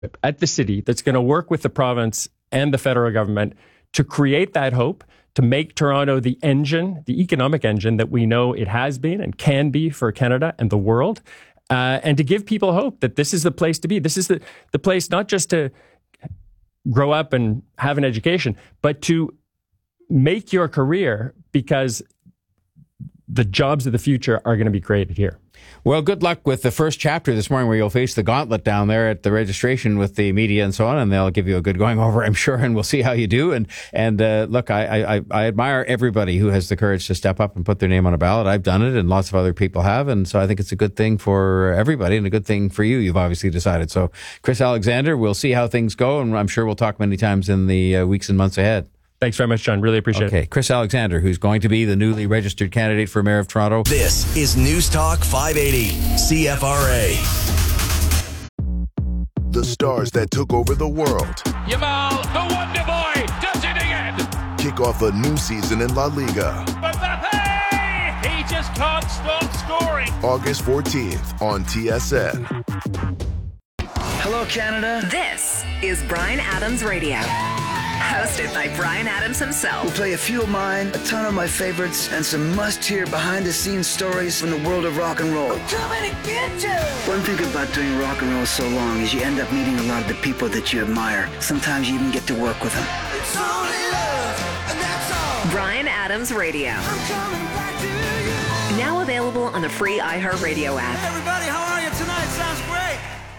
at the city that's going to work with the province and the federal government to create that hope, to make Toronto the engine, the economic engine that we know it has been and can be for Canada and the world, and to give people hope that this is the place to be. This is the place not just to grow up and have an education, but to make your career, because the jobs of the future are going to be created here. Well, good luck with the first chapter this morning, where you'll face the gauntlet down there at the registration with the media and so on, and they'll give you a good going over, I'm sure, and we'll see how you do. And look, I admire everybody who has the courage to step up and put their name on a ballot. I've done it, and lots of other people have, and so I think it's a good thing for everybody and a good thing for you. You've obviously decided. So, Chris Alexander, we'll see how things go, and I'm sure we'll talk many times in the weeks and months ahead. Thanks very much, John. Really appreciate it. Okay, Chris Alexander, who's going to be the newly registered candidate for Mayor of Toronto. This is News Talk 580, CFRA. The stars that took over the world. Yamal, the Wonder Boy, does it again. Kick off a new season in La Liga. Mbappe, he just can't stop scoring. August 14th on TSN. Hello, Canada. This is Bryan Adams Radio. Hosted by Bryan Adams himself. We'll play a few of mine, a ton of my favorites, and some must-hear behind-the-scenes stories from the world of rock and roll. One thing about doing rock and roll so long is you end up meeting a lot of the people that you admire. Sometimes you even get to work with them. It's only love, and that's all. Bryan Adams Radio. I'm coming back to you. Now available on the free iHeartRadio app. Hey everybody, how are you tonight? Sounds great.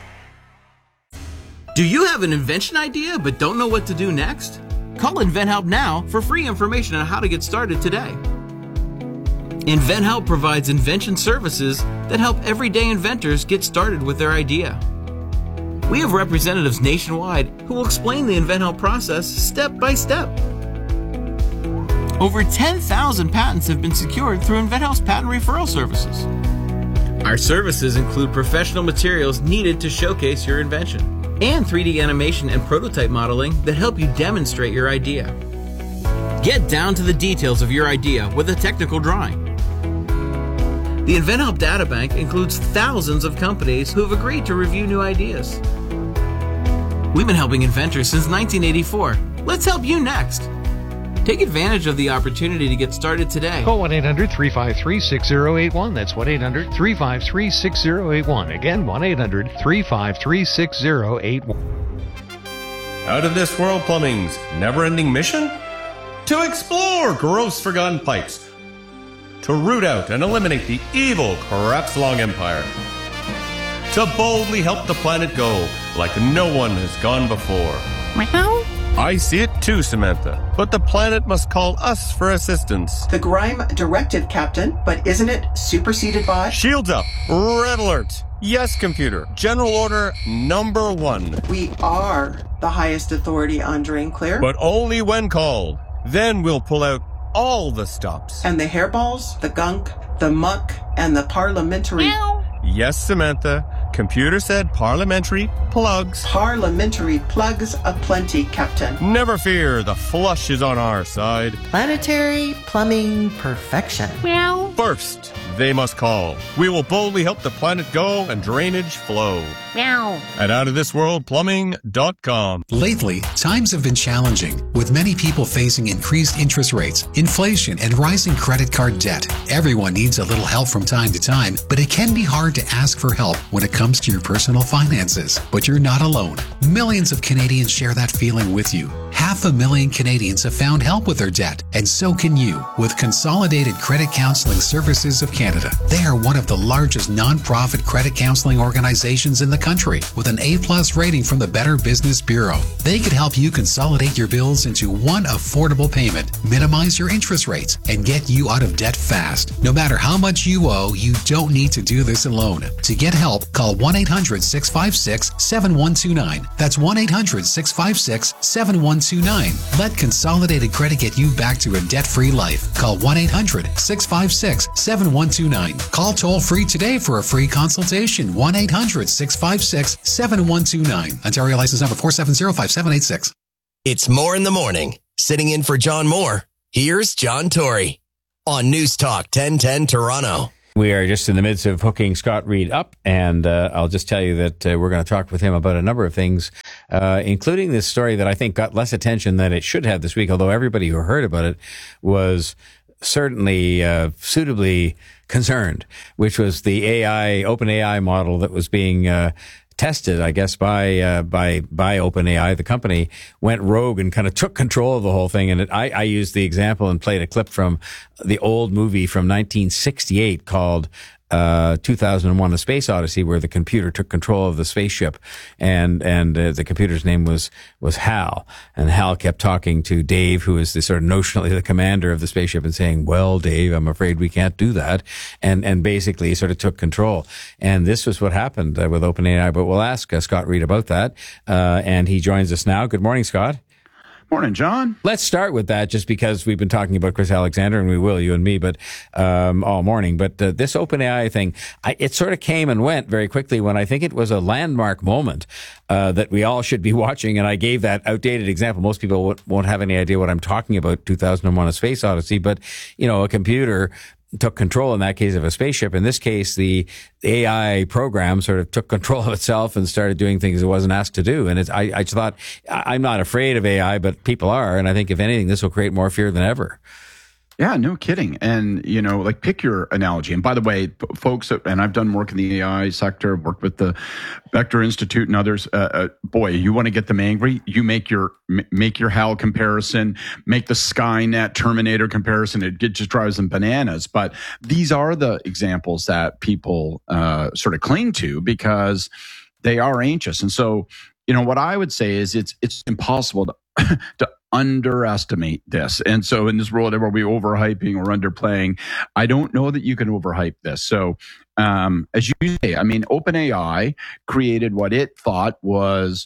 Do you have an invention idea but don't know what to do next? Call InventHelp now for free information on how to get started today. InventHelp provides invention services that help everyday inventors get started with their idea. We have representatives nationwide who will explain the InventHelp process step by step. Over 10,000 patents have been secured through InventHelp's patent referral services. Our services include professional materials needed to showcase your invention, and 3D animation and prototype modeling that help you demonstrate your idea. Get down to the details of your idea with a technical drawing. The InventHelp Databank includes thousands of companies who have agreed to review new ideas. We've been helping inventors since 1984. Let's help you next. Take advantage of the opportunity to get started today. Call 1-800-353-6081. That's 1-800-353-6081. Again, 1-800-353-6081. Out of This World Plumbing's never-ending mission? To explore gross forgotten pipes. To root out and eliminate the evil Crapslong Empire. To boldly help the planet go like no one has gone before. I see it too, Samantha, but the planet must call us for assistance. The Grime Directive, Captain, but isn't it superseded by? Shields up! Red alert! Yes, computer. General order number 1. We are the highest authority on Drain Clear. But only when called. Then we'll pull out all the stops. And the hairballs, the gunk, the muck, and the parliamentary... Yes, Samantha. Computer said parliamentary plugs. Parliamentary plugs aplenty, Captain. Never fear, the flush is on our side. Planetary plumbing perfection. Meow. First, they must call. We will boldly help the planet go and drainage flow. Meow. At outofthisworldplumbing.com. Lately, times have been challenging, with many people facing increased interest rates, inflation, and rising credit card debt. Everyone needs a little help from time to time, but it can be hard to ask for help when it comes to your personal finances. But you're not alone. Millions of Canadians share that feeling with you. 500,000 Canadians have found help with their debt, and so can you with Consolidated Credit Counseling Services of Canada. They are one of the largest non-profit credit counseling organizations in the country, with an A+ rating from the Better Business Bureau. They could help you consolidate your bills into one affordable payment, minimize your interest rates, and get you out of debt fast. No matter how much you owe, you don't need to do this alone. To get help, call 1-800-656-7129. That's 1-800-656-7129. Let Consolidated Credit get you back to a debt-free life. Call 1-800-656-7129. Call toll-free today for a free consultation. 1-800-656-7129. Ontario license number 4705786. It's More in the Morning. Sitting in for John Moore, here's John Tory on News Talk 1010 Toronto. We are just in the midst of hooking Scott Reid up, and I'll just tell you that we're going to talk with him about a number of things, including this story that I think got less attention than it should have this week, although everybody who heard about it was certainly suitably concerned, which was the OpenAI model that was being tested, I guess, by OpenAI. The company went rogue and kind of took control of the whole thing. And I used the example and played a clip from the old movie from 1968 called 2001: A Space Odyssey, where the computer took control of the spaceship, and the computer's name was Hal, and Hal kept talking to Dave, who is the sort of notionally the commander of the spaceship, and saying, "Well, Dave, I'm afraid we can't do that," and basically sort of took control. And this was what happened with OpenAI. But we'll ask Scott Reid about that, and he joins us now. Good morning, Scott. Morning, John. Let's start with that, just because we've been talking about Chris Alexander, and we will, you and me, but all morning. But this OpenAI thing, it sort of came and went very quickly when I think it was a landmark moment that we all should be watching. And I gave that outdated example. Most people won't have any idea what I'm talking about, 2001: A Space Odyssey. But, you know, a computer took control in that case of a spaceship. In this case, the AI program sort of took control of itself and started doing things it wasn't asked to do. And I just thought, I'm not afraid of AI, but people are. And I think if anything, this will create more fear than ever. Yeah, no kidding. And, you know, like, pick your analogy. And by the way, folks, and I've done work in the AI sector, worked with the Vector Institute and others. Boy, you want to get them angry, you make your HAL comparison, make the Skynet Terminator comparison. It just drives them bananas. But these are the examples that people sort of cling to because they are anxious. And so, you know, what I would say is it's impossible to underestimate this. And so in this world where we're overhyping or underplaying, I don't know that you can overhype this. So as you say, I mean, OpenAI created what it thought was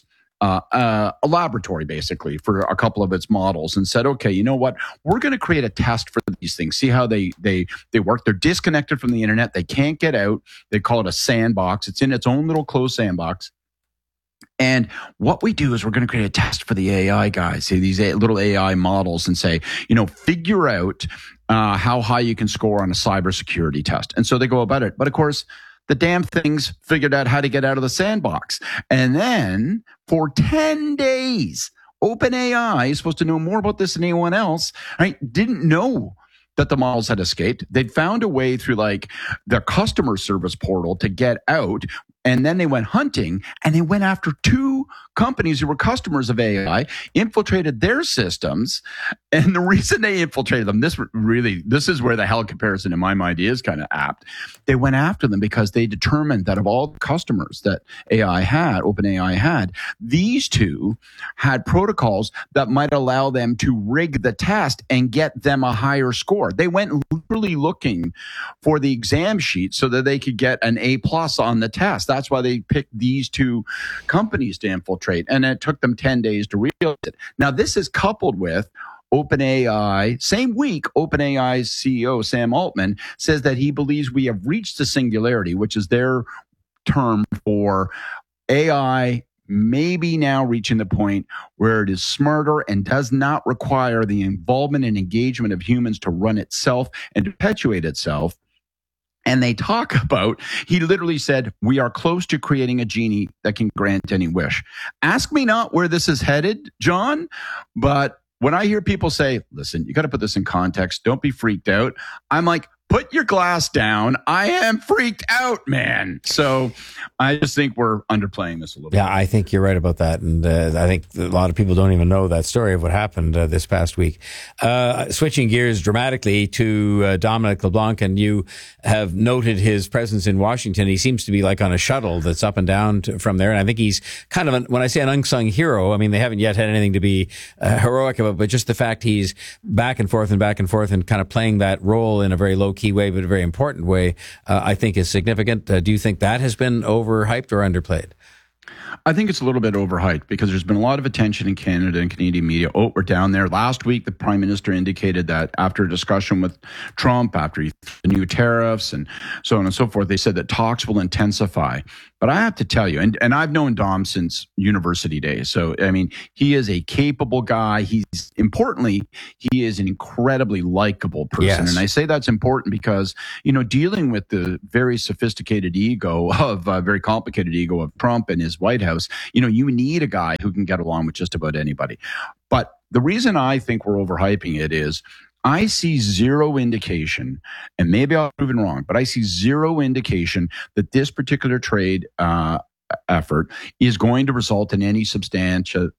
a laboratory, basically, for a couple of its models, and said, okay, you know what? We're going to create a test for these things, see how they work. They're disconnected from the internet. They can't get out. They call it a sandbox. It's in its own little closed sandbox. And what we do is we're going to create a test for the AI guys, these little AI models, and say, you know, figure out how high you can score on a cybersecurity test. And so they go about it. But of course, the damn things figured out how to get out of the sandbox. And then for 10 days, OpenAI is supposed to know more about this than anyone else, right? Didn't know that the models had escaped. They'd found a way through like their customer service portal to get out. And then they went hunting, and they went after two companies who were customers of AI, infiltrated their systems. And the reason they infiltrated them, this is where the HAL comparison in my mind is kind of apt. They went after them because they determined that of all the customers that OpenAI had, these two had protocols that might allow them to rig the test and get them a higher score. They went literally looking for the exam sheet so that they could get an A+ on the test. That's why they picked these two companies to infiltrate. And it took them 10 days to realize it. Now, this is coupled with OpenAI. Same week, OpenAI's CEO, Sam Altman, says that he believes we have reached the singularity, which is their term for AI maybe now reaching the point where it is smarter and does not require the involvement and engagement of humans to run itself and to perpetuate itself. And they talk about, he literally said, we are close to creating a genie that can grant any wish. Ask me not where this is headed, John, but when I hear people say, listen, you got to put this in context, don't be freaked out, I'm like, put your glass down. I am freaked out, man. So I just think we're underplaying this a little bit. Yeah, I think you're right about that. And I think a lot of people don't even know that story of what happened this past week. Switching gears dramatically to Dominic LeBlanc, and you have noted his presence in Washington. He seems to be like on a shuttle that's up and down from there. And I think he's kind of, when I say an unsung hero, I mean, they haven't yet had anything to be heroic about, but just the fact he's back and forth and kind of playing that role in a very low key way, but a very important way, I think is significant. Do you think that has been overhyped or underplayed? I think it's a little bit overhyped because there's been a lot of attention in Canada and Canadian media. Oh, we're down there. Last week, the Prime Minister indicated that after a discussion with Trump, after the new tariffs and so on and so forth, they said that talks will intensify. But I have to tell you, and I've known Dom since university days. So, I mean, he is a capable guy. He is an incredibly likable person. Yes. And I say that's important because, dealing with the very sophisticated ego of, very complicated ego of Trump and his White House, you need a guy who can get along with just about anybody. But the reason I think we're overhyping it is I see zero indication, and maybe I'll be proven wrong, but I see zero indication that this particular trade effort is going to result in any substantial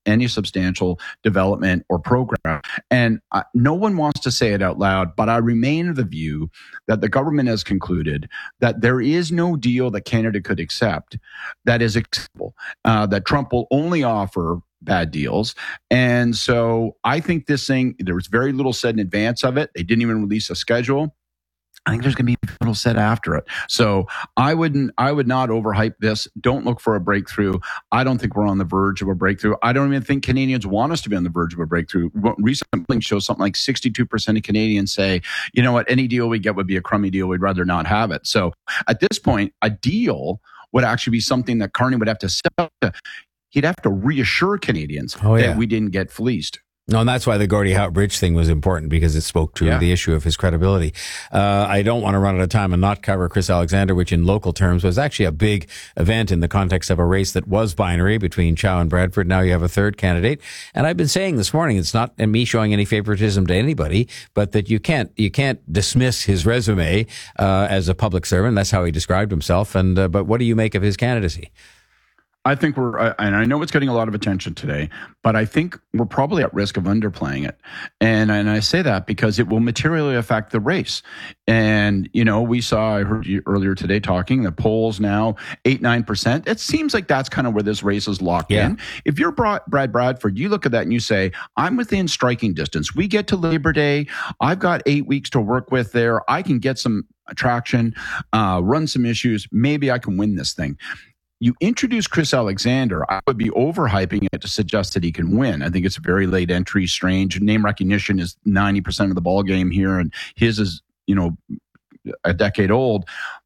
development or program. And no one wants to say it out loud, but I remain of the view that the government has concluded that there is no deal that Canada could accept that is acceptable, that Trump will only offer bad deals. And so I think this thing, there was very little said in advance of it. They didn't even release a schedule. I think there's going to be a little said after it. So I would not overhype this. Don't look for a breakthrough. I don't think we're on the verge of a breakthrough. I don't even think Canadians want us to be on the verge of a breakthrough. Recent polling shows something like 62% of Canadians say, you know what, any deal we get would be a crummy deal. We'd rather not have it. So at this point, a deal would actually be something that Carney would have to sell. He'd have to reassure Canadians that we didn't get fleeced. No, and that's why the Gordie Howe Bridge thing was important, because it spoke to the issue of his credibility. I don't want to run out of time and not cover Chris Alexander, which in local terms was actually a big event in the context of a race that was binary between Chow and Bradford. Now you have a third candidate. And I've been saying this morning, it's not me showing any favoritism to anybody, but that you can't dismiss his resume as a public servant. That's how he described himself. And but what do you make of his candidacy? I think and I know it's getting a lot of attention today, but I think we're probably at risk of underplaying it. And I say that because it will materially affect the race. And, I heard you earlier today talking, the polls now 8-9%. It seems like that's kind of where this race is locked in. If you're Brad Bradford, you look at that and you say, I'm within striking distance. We get to Labor Day. I've got 8 weeks to work with there. I can get some traction, run some issues. Maybe I can win this thing. You introduce Chris Alexander, I would be overhyping it to suggest that he can win. I think it's a very late entry, strange. Name recognition is 90% of the ball game here, and his is, a decade old.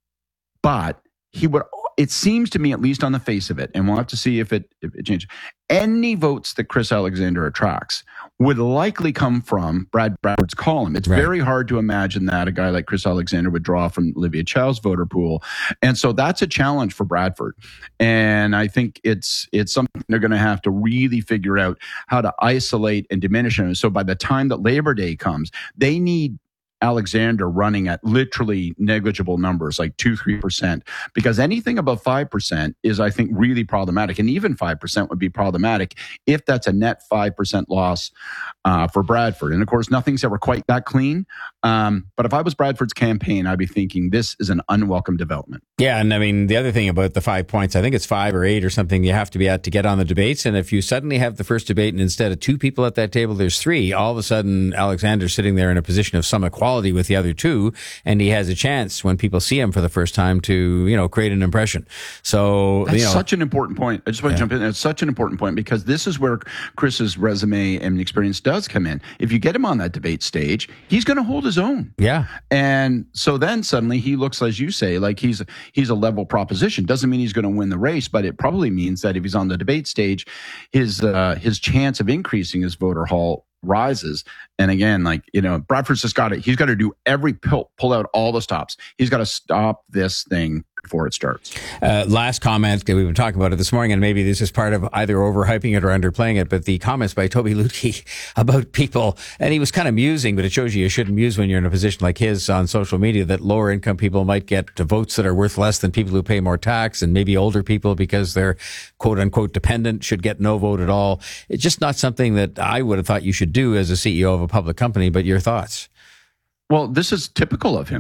But it seems to me, at least on the face of it, and we'll have to see if it changes, any votes that Chris Alexander attracts would likely come from Brad Bradford's column. It's very hard to imagine that a guy like Chris Alexander would draw from Olivia Chow's voter pool. And so that's a challenge for Bradford. And I think it's something they're going to have to really figure out how to isolate and diminish him. So by the time that Labor Day comes, they need Alexander running at literally negligible numbers, like 2-3%, because anything above 5% is, I think, really problematic. And even 5% would be problematic if that's a net 5% loss for Bradford. And of course, nothing's ever quite that clean. But if I was Bradford's campaign, I'd be thinking this is an unwelcome development. Yeah. And I mean, the other thing about the 5 points, I think it's 5 or 8 or something you have to be at to get on the debates. And if you suddenly have the first debate and instead of 2 people at that table, there's 3, all of a sudden Alexander's sitting there in a position of some equality with the other 2, and he has a chance when people see him for the first time to, create an impression. So that's such an important point. I just want to jump in. It's such an important point because this is where Chris's resume and experience does come in. If you get him on that debate stage, he's going to hold his own. Yeah. And so then suddenly he looks, as you say, like he's a level proposition. Doesn't mean he's going to win the race, but it probably means that if he's on the debate stage, his chance of increasing his voter haul rises. And again, Bradford's he's got to do pull out all the stops. He's got to stop this thing before it starts. Last comment, we've been talking about it this morning, and maybe this is part of either overhyping it or underplaying it, but the comments by Toby Lutke about people, and he was kind of musing, but it shows you shouldn't muse when you're in a position like his on social media, that lower income people might get votes that are worth less than people who pay more tax, and maybe older people, because they're quote unquote dependent, should get no vote at all. It's just not something that I would have thought you should do as a CEO of a public company, but your thoughts? Well, this is typical of him.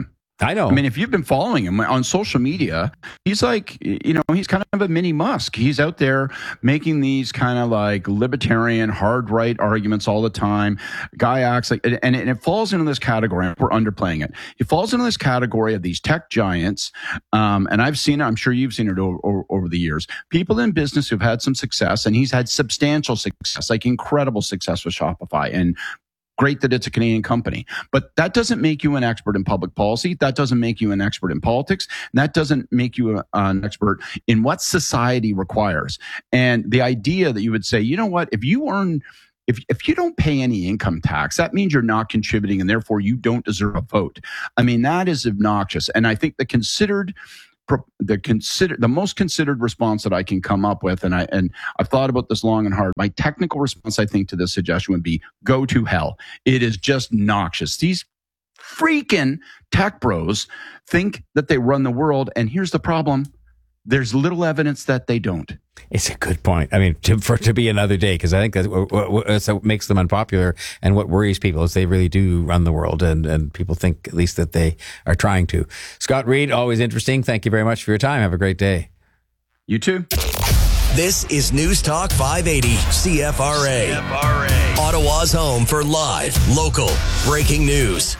I know. I mean, if you've been following him on social media, he's like, he's kind of a mini Musk. He's out there making these kind of like libertarian, hard right arguments all the time. Guy acts like, and it falls into this category. We're underplaying it. It falls into this category of these tech giants. And I've seen it. I'm sure you've seen it over the years. People in business who've had some success, and he's had substantial success, like incredible success with Shopify, and great that it's a Canadian company, but that doesn't make you an expert in public policy. That doesn't make you an expert in politics. And that doesn't make you an expert in what society requires. And the idea that you would say, you know what, if you don't pay any income tax, that means you're not contributing and therefore you don't deserve a vote. I mean, that is obnoxious. And I think the most considered response that I can come up with, and I've thought about this long and hard. My technical response, I think, to this suggestion would be go to hell. It is just noxious. These freaking tech bros think that they run the world, and here's the problem. There's little evidence that they don't. It's a good point. I mean, to be another day, because I think that's what makes them unpopular, and what worries people is they really do run the world, and people think at least that they are trying to. Scott Reid, always interesting. Thank you very much for your time. Have a great day. You too. This is News Talk 580 CFRA. Ottawa's home for live, local, breaking news.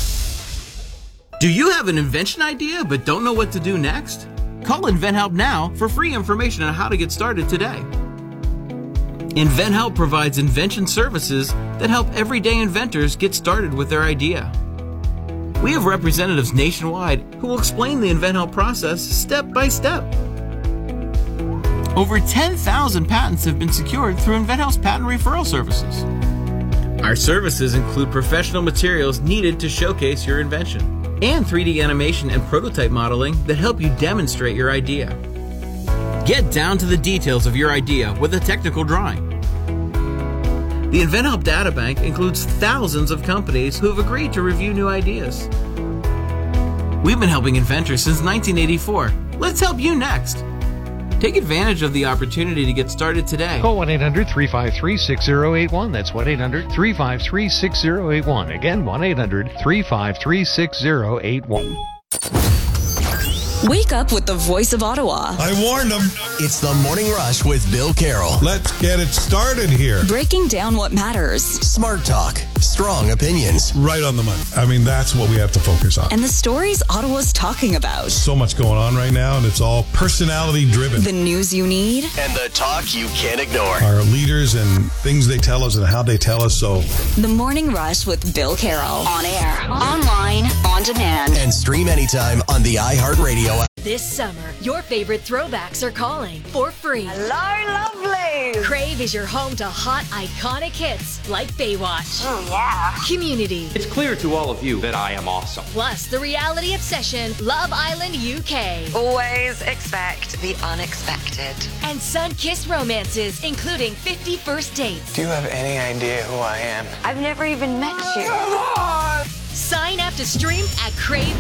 Do you have an invention idea but don't know what to do next? Call InventHelp now for free information on how to get started today. InventHelp provides invention services that help everyday inventors get started with their idea. We have representatives nationwide who will explain the InventHelp process step by step. Over 10,000 patents have been secured through InventHelp's patent referral services. Our services include professional materials needed to showcase your invention, and 3D animation and prototype modeling that help you demonstrate your idea. Get down to the details of your idea with a technical drawing. The InventHelp Databank includes thousands of companies who have agreed to review new ideas. We've been helping inventors since 1984. Let's help you next. Take advantage of the opportunity to get started today. Call 1-800-353-6081. That's 1-800-353-6081. Again, 1-800-353-6081. Wake up with the voice of Ottawa. I warned them. It's the Morning Rush with Bill Carroll. Let's get it started here. Breaking down what matters. Smart talk. Strong opinions. Right on the money. I mean, that's what we have to focus on. And the stories Ottawa's talking about. So much going on right now, and it's all personality driven. The news you need. And the talk you can't ignore. Our leaders and things they tell us and how they tell us. So, The Morning Rush with Bill Carroll. On air, online, on demand. And stream anytime on the iHeartRadio app. This summer, your favorite throwbacks are calling for free. Hello, lovely. Crave is your home to hot, iconic hits like Baywatch. Oh, yeah. Community. It's clear to all of you that I am awesome. Plus, the reality obsession, Love Island UK. Always expect the unexpected. And sun-kissed romances, including 50 First Dates. Do you have any idea who I am? I've never even met you. Come on! Sign up to stream at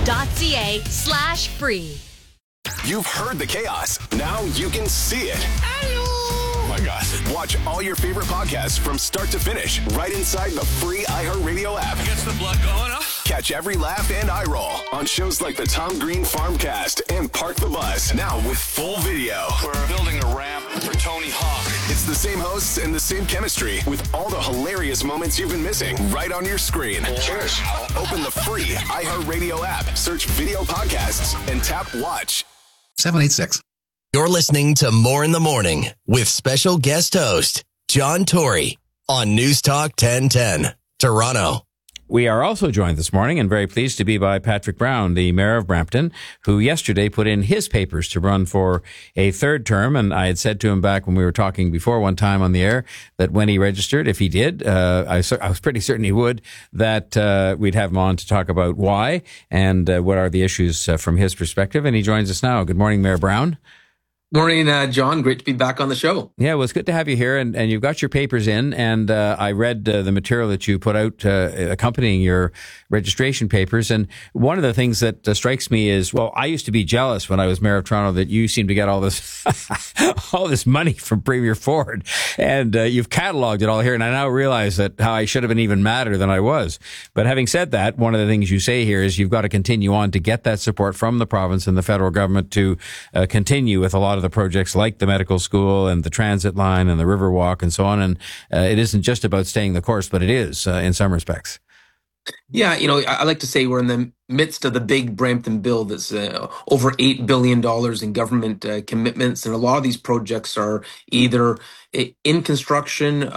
crave.ca/free. You've heard the chaos. Now you can see it. Oh my gosh. Watch all your favorite podcasts from start to finish right inside the free iHeartRadio app. Gets the blood going, huh? Catch every laugh and eye roll on shows like the Tom Green Farmcast and Park the Bus. Now with full video. We're building a ramp for Tony Hawk. It's the same hosts and the same chemistry with all the hilarious moments you've been missing right on your screen. Cheers. Open the free iHeartRadio app, search video podcasts, and tap watch. 786. You're listening to More in the Morning with special guest host John Tory on News Talk 1010, Toronto. We are also joined this morning and very pleased to be by Patrick Brown, the mayor of Brampton, who yesterday put in his papers to run for a third term. And I had said to him back when we were talking before one time on the air that when he registered, if he did, I was pretty certain he would, that we'd have him on to talk about why and what are the issues from his perspective. And he joins us now. Good morning, Mayor Brown. Morning, John. Great to be back on the show. Yeah, well, it's good to have you here, and you've got your papers in, and I read the material that you put out accompanying your registration papers, and one of the things that strikes me is, well, I used to be jealous when I was mayor of Toronto that you seem to get all this all this money from Premier Ford, and you've cataloged it all here, and I now realize that how I should have been even madder than I was. But having said that, one of the things you say here is you've got to continue on to get that support from the province and the federal government to continue with a lot of the projects like the medical school and the transit line and the Riverwalk and so on. And it isn't just about staying the course, but it is in some respects. Yeah, I like to say we're in the midst of the big Brampton bill that's over $8 billion in government commitments. And a lot of these projects are either in construction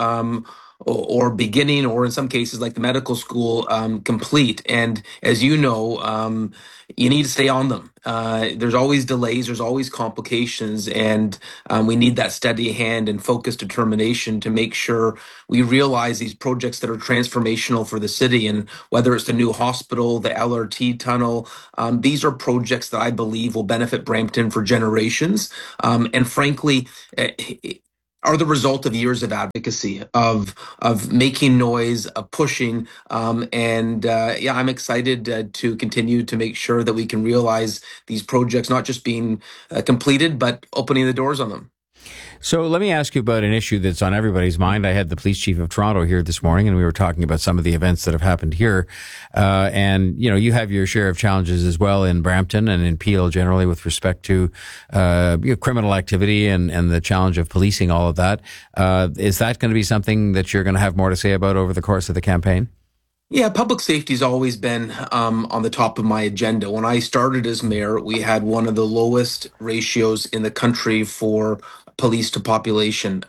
or beginning, or in some cases like the medical school, complete. And as you know, you need to stay on them. There's always delays, there's always complications, and we need that steady hand and focused determination to make sure we realize these projects that are transformational for the city. And whether it's the new hospital, the LRT tunnel, these are projects that I believe will benefit Brampton for generations. And frankly, are the result of years of advocacy, of making noise, of pushing, and I'm excited to continue to make sure that we can realize these projects not just being completed, but opening the doors on them. So let me ask you about an issue that's on everybody's mind. I had the police chief of Toronto here this morning, and we were talking about some of the events that have happened here. And, you have your share of challenges as well in Brampton and in Peel generally with respect to criminal activity and the challenge of policing all of that. Is that going to be something that you're going to have more to say about over the course of the campaign? Yeah, public safety has always been on the top of my agenda. When I started as mayor, we had one of the lowest ratios in the country for police to population.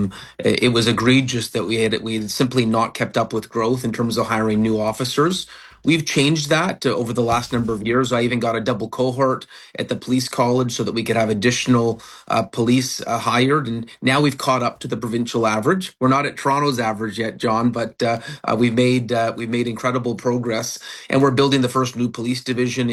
It was egregious that we had simply not kept up with growth in terms of hiring new officers. We've changed that over the last number of years. I even got a double cohort at the police college so that we could have additional police hired. And now we've caught up to the provincial average. We're not at Toronto's average yet, John, but we've made incredible progress. And we're building the first new police division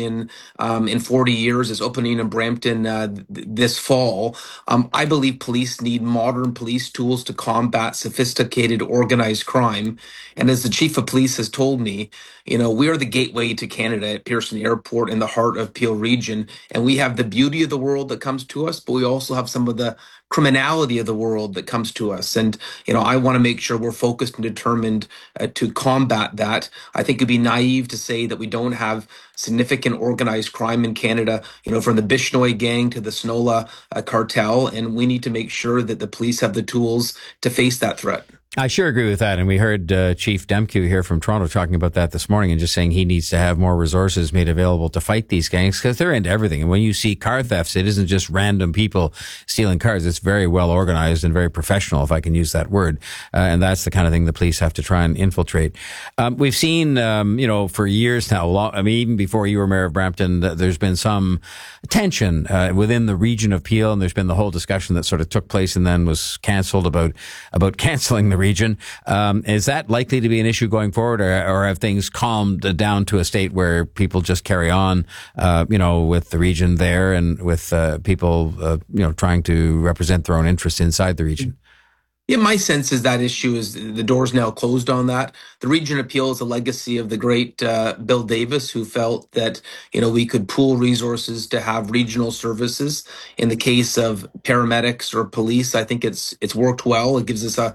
in 40 years. It's opening in Brampton this fall. I believe police need modern police tools to combat sophisticated organized crime. And as the chief of police has told me, we are the gateway to Canada at Pearson Airport in the heart of Peel region. And we have the beauty of the world that comes to us, but we also have some of the criminality of the world that comes to us. And, I want to make sure we're focused and determined to combat that. I think it'd be naive to say that we don't have significant organized crime in Canada, from the Bishnoi gang to the Snola cartel. And we need to make sure that the police have the tools to face that threat. I sure agree with that. And we heard Chief Demke here from Toronto talking about that this morning and just saying he needs to have more resources made available to fight these gangs because they're into everything. And when you see car thefts, it isn't just random people stealing cars. It's very well organized and very professional, if I can use that word. And that's the kind of thing the police have to try and infiltrate. We've seen, for years now, even before you were mayor of Brampton, there's been some tension within the region of Peel. And there's been the whole discussion that sort of took place and then was canceled about canceling the region. Is that likely to be an issue going forward, or have things calmed down to a state where people just carry on, with the region there and with people, trying to represent their own interests inside the region? Yeah, my sense is that issue is the door's now closed on that. The region appeal is a legacy of the great Bill Davis, who felt that, we could pool resources to have regional services. In the case of paramedics or police, I think it's worked well. It gives us a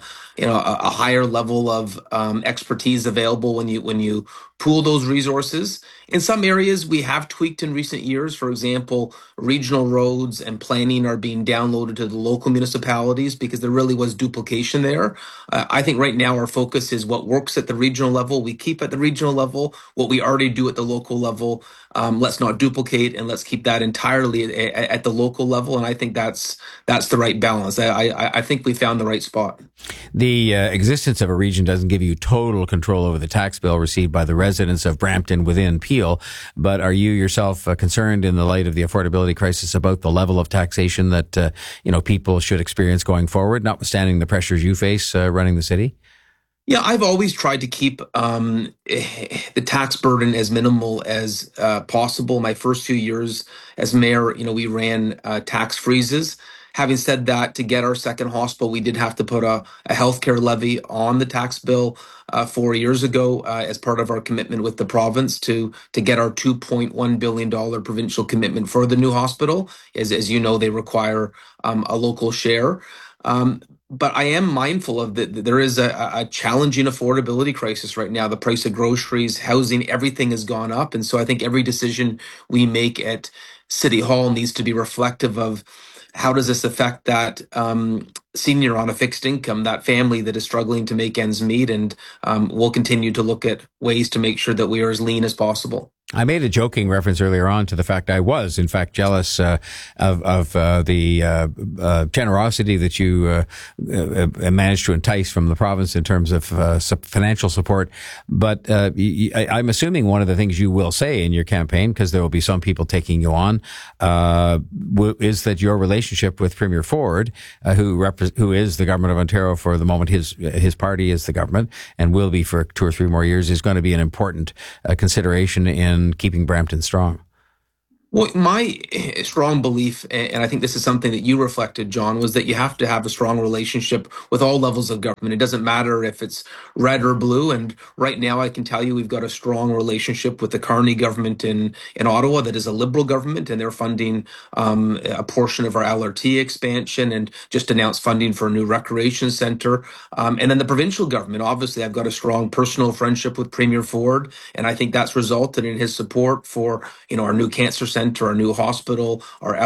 higher level of expertise available when you pool those resources. In some areas, we have tweaked in recent years. For example, regional roads and planning are being downloaded to the local municipalities because there really was duplication there. I think right now our focus is what works at the regional level. We keep at the regional level what we already do at the local level. Let's not duplicate, and let's keep that entirely at the local level. And I think that's the right balance. I think we found the right spot. The existence of a region doesn't give you total control over the tax bill received by the residents of Brampton within Peel, but are you yourself concerned in the light of the affordability crisis about the level of taxation that people should experience going forward, notwithstanding the pressures you face running the city? Yeah, I've always tried to keep the tax burden as minimal as possible. My first few years as mayor, we ran tax freezes. Having said that, to get our second hospital, we did have to put a healthcare levy on the tax bill 4 years ago as part of our commitment with the province to get our $2.1 billion provincial commitment for the new hospital. As you know, they require a local share. But I am mindful of that there is a challenging affordability crisis right now. The price of groceries, housing, everything has gone up. And so I think every decision we make at City Hall needs to be reflective of how does this affect that senior on a fixed income, that family that is struggling to make ends meet. And we'll continue to look at ways to make sure that we are as lean as possible. I made a joking reference earlier on to the fact I was, in fact, jealous of the generosity that you managed to entice from the province in terms of financial support. But I'm assuming one of the things you will say in your campaign, because there will be some people taking you on, is that your relationship with Premier Ford, who is the government of Ontario for the moment, his party is the government and will be for 2 or 3 more years, is going to be an important consideration in keeping Brampton strong. Well, my strong belief, and I think this is something that you reflected, John, was that you have to have a strong relationship with all levels of government. It doesn't matter if it's red or blue. And right now, I can tell you we've got a strong relationship with the Carney government in Ottawa that is a Liberal government, and they're funding a portion of our LRT expansion and just announced funding for a new recreation centre. And then the provincial government, obviously, I've got a strong personal friendship with Premier Ford, and I think that's resulted in his support for, our new cancer center, our new hospital, our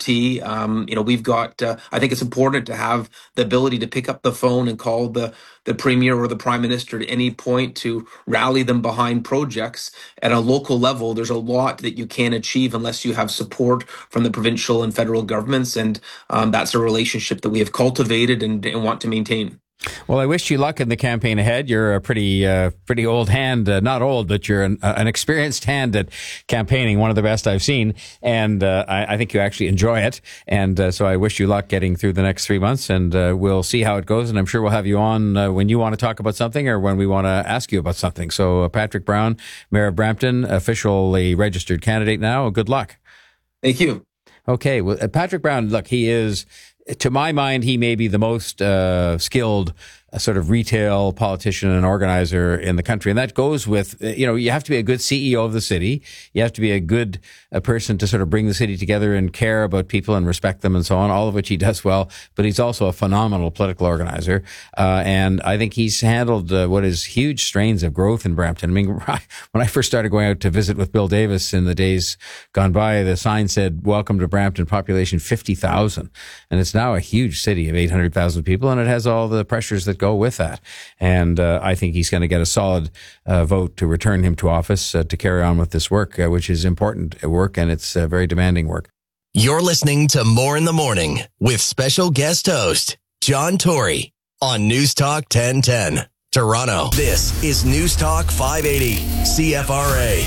LRT. We've got, I think it's important to have the ability to pick up the phone and call the Premier or the Prime Minister at any point to rally them behind projects. At a local level, there's a lot that you can't achieve unless you have support from the provincial and federal governments. And that's a relationship that we have cultivated and want to maintain. Well, I wish you luck in the campaign ahead. You're a pretty old hand, not old, but you're an experienced hand at campaigning, one of the best I've seen. And I think you actually enjoy it. And so I wish you luck getting through the next 3 months, and we'll see how it goes. And I'm sure we'll have you on when you want to talk about something or when we want to ask you about something. So Patrick Brown, Mayor of Brampton, officially registered candidate now. Good luck. Thank you. Okay. Well, Patrick Brown, look, he is, to my mind, he may be the most skilled sort of retail politician and organizer in the country. And that goes with, you have to be a good CEO of the city. You have to be a good person to sort of bring the city together and care about people and respect them and so on, all of which he does well. But he's also a phenomenal political organizer. And I think he's handled what is huge strains of growth in Brampton. I mean, when I first started going out to visit with Bill Davis in the days gone by, the sign said, "Welcome to Brampton, population 50,000. And it's now a huge city of 800,000 people, and it has all the pressures that go with that. And I think he's going to get a solid vote to return him to office to carry on with this work, which is important work, and it's very demanding work. You're listening to More in the Morning with special guest host John Tory on News Talk 1010 Toronto. This is News Talk 580 CFRA.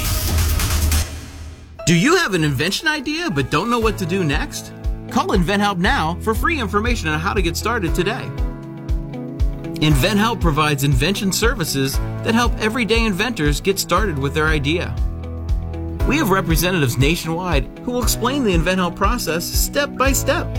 Do you have an invention idea but don't know what to do next? Call InventHelp now for free information on how to get started today. InventHelp provides invention services that help everyday inventors get started with their idea. We have representatives nationwide who will explain the InventHelp process step by step.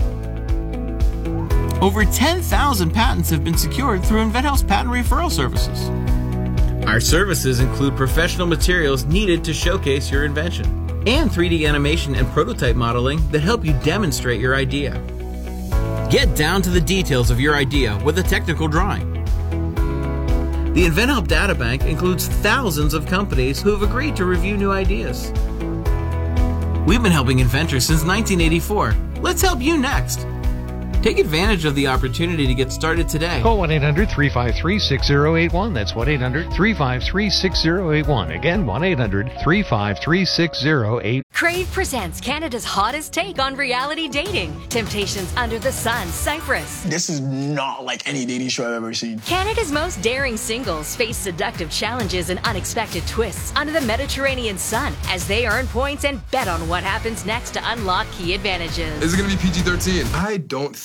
Over 10,000 patents have been secured through InventHelp's patent referral services. Our services include professional materials needed to showcase your invention and 3D animation and prototype modeling that help you demonstrate your idea. Get down to the details of your idea with a technical drawing. The InventHelp Databank includes thousands of companies who have agreed to review new ideas. We've been helping inventors since 1984. Let's help you next. Take advantage of the opportunity to get started today. Call 1-800-353-6081. That's 1-800-353-6081. Again, 1-800-353-6081. Crave presents Canada's hottest take on reality dating. Temptations Under the Sun, Cyprus. This is not like any dating show I've ever seen. Canada's most daring singles face seductive challenges and unexpected twists under the Mediterranean sun as they earn points and bet on what happens next to unlock key advantages. Is it going to be PG-13? I don't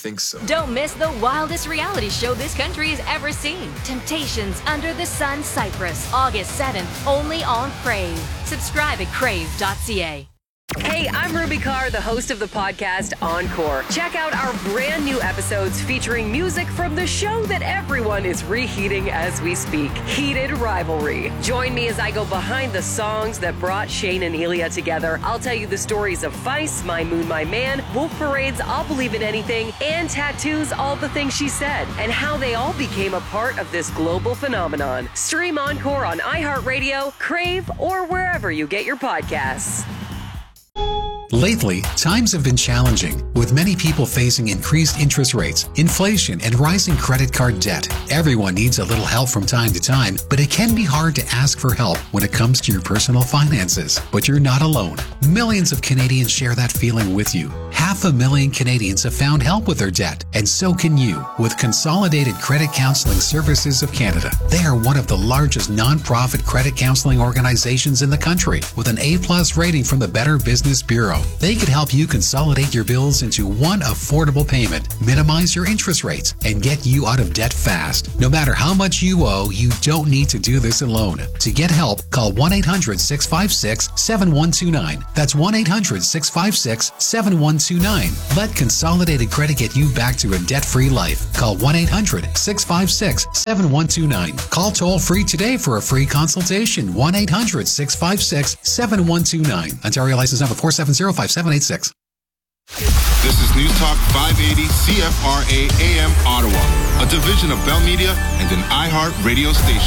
think so. Don't miss the wildest reality show this country has ever seen. Temptations Under the Sun Cyprus, August 7th, only on Crave. Subscribe at crave.ca. Hey, I'm Ruby Carr, the host of the podcast Encore. Check out our brand new episodes featuring music from the show that everyone is reheating as we speak, Heated Rivalry. Join me as I go behind the songs that brought Shane and Elia together. I'll tell you the stories of Feist, My Moon, My Man, Wolf Parade's I'll Believe in Anything, and Tattoo's All the Things She Said, and how they all became a part of this global phenomenon. Stream Encore on iHeartRadio, Crave, or wherever you get your podcasts. Lately, times have been challenging, with many people facing increased interest rates, inflation, and rising credit card debt. Everyone needs a little help from time to time, but it can be hard to ask for help when it comes to your personal finances. But you're not alone. Millions of Canadians share that feeling with you. 500,000 Canadians have found help with their debt, and so can you with Consolidated Credit Counseling Services of Canada. They are one of the largest non-profit credit counseling organizations in the country, with an A+ rating from the Better Business Bureau. They could help you consolidate your bills into one affordable payment, minimize your interest rates, and get you out of debt fast. No matter how much you owe, you don't need to do this alone. To get help, call 1-800-656-7129. That's 1-800-656-7129. Let Consolidated Credit get you back to a debt-free life. Call 1-800-656-7129. Call toll-free today for a free consultation. 1-800-656-7129. Ontario license number 4705786. This is News Talk 580 CFRA AM Ottawa, a division of Bell Media and an iHeart radio station.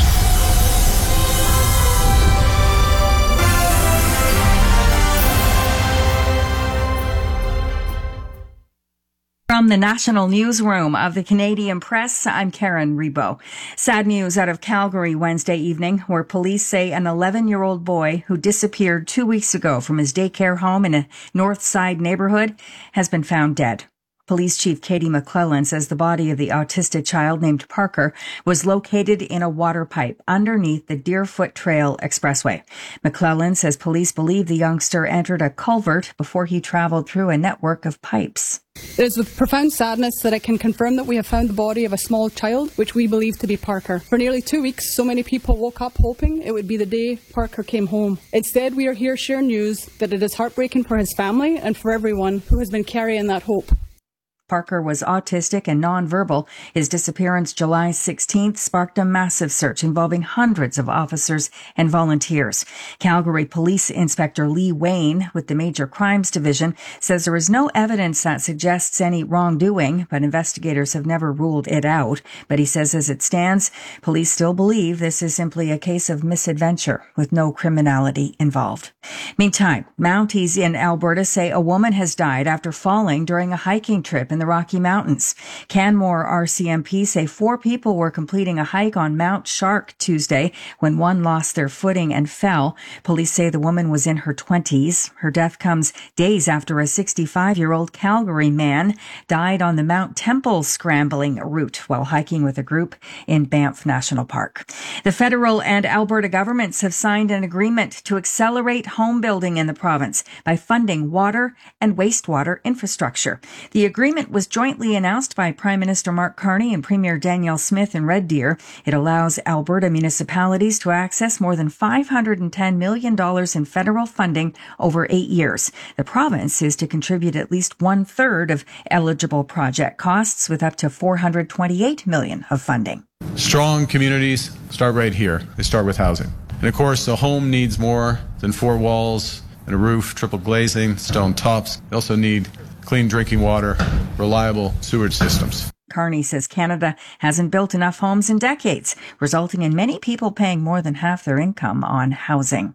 From the National Newsroom of the Canadian Press, I'm Karen Rebo. Sad news out of Calgary Wednesday evening, where police say an 11-year-old boy who disappeared 2 weeks ago from his daycare home in a North Side neighborhood has been found dead. Police Chief Katie McClellan says the body of the autistic child named Parker was located in a water pipe underneath the Deerfoot Trail Expressway. McClellan says police believe the youngster entered a culvert before he traveled through a network of pipes. It is with profound sadness that I can confirm that we have found the body of a small child, which we believe to be Parker. For nearly 2 weeks, so many people woke up hoping it would be the day Parker came home. Instead, we are here sharing news that it is heartbreaking for his family and for everyone who has been carrying that hope. Parker was autistic and nonverbal. His disappearance July 16th sparked a massive search involving hundreds of officers and volunteers. Calgary Police Inspector Lee Wayne with the Major Crimes Division says there is no evidence that suggests any wrongdoing, but investigators have never ruled it out. But he says as it stands, police still believe this is simply a case of misadventure with no criminality involved. Meantime, Mounties in Alberta say a woman has died after falling during a hiking trip in the Rocky Mountains. Canmore RCMP say 4 people were completing a hike on Mount Shark Tuesday when one lost their footing and fell. Police say the woman was in her 20s. Her death comes days after a 65-year-old Calgary man died on the Mount Temple scrambling route while hiking with a group in Banff National Park. The federal and Alberta governments have signed an agreement to accelerate home building in the province by funding water and wastewater infrastructure. The agreement was jointly announced by Prime Minister Mark Carney and Premier Danielle Smith in Red Deer. It allows Alberta municipalities to access more than $510 million in federal funding over 8 years. The province is to contribute at least 1/3 of eligible project costs, with up to $428 million of funding. Strong communities start right here. They start with housing. And of course, a home needs more than 4 walls and a roof, triple glazing, stone tops. They also need clean drinking water, reliable sewage systems. Carney says Canada hasn't built enough homes in decades, resulting in many people paying more than half their income on housing.